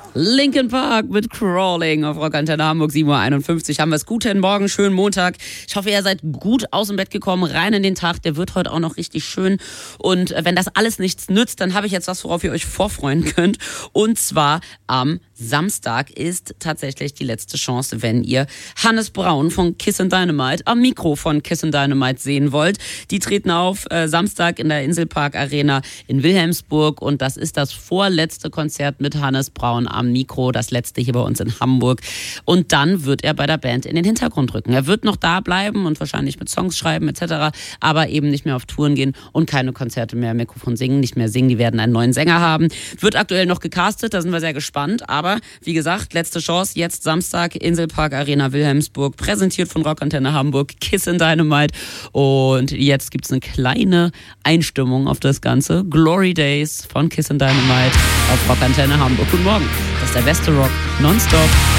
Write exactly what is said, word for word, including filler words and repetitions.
Linkin Park mit Crawling auf Rockantenne Hamburg, sieben Uhr einundfünfzig. Haben wir es. Guten Morgen, schönen Montag. Ich hoffe, ihr seid gut aus dem Bett gekommen, rein in den Tag. Der wird heute auch noch richtig schön. Und wenn das alles nichts nützt, dann habe ich jetzt was, worauf ihr euch vorfreuen könnt. Und zwar am Samstag ist tatsächlich die letzte Chance, wenn ihr Hannes Brown von Kiss and Dynamite am Mikro von Kiss and Dynamite sehen wollt. Die treten auf äh, Samstag in der Inselpark Arena in Wilhelmsburg und das ist das vorletzte Konzert mit Hannes Brown am Mikro, das letzte hier bei uns in Hamburg. Und dann wird er bei der Band in den Hintergrund rücken. Er wird noch da bleiben und wahrscheinlich mit Songs schreiben et cetera, aber eben nicht mehr auf Touren gehen und keine Konzerte mehr im Mikrofon singen, nicht mehr singen. Die werden einen neuen Sänger haben. Wird aktuell noch gecastet, da sind wir sehr gespannt, aber wie gesagt, letzte Chance, jetzt Samstag, Inselpark Arena Wilhelmsburg, präsentiert von Rockantenne Hamburg, Kiss and Dynamite. Und jetzt gibt's eine kleine Einstimmung auf das Ganze. Glory Days von Kiss and Dynamite auf Rockantenne Hamburg. Guten Morgen, das ist der beste Rock nonstop.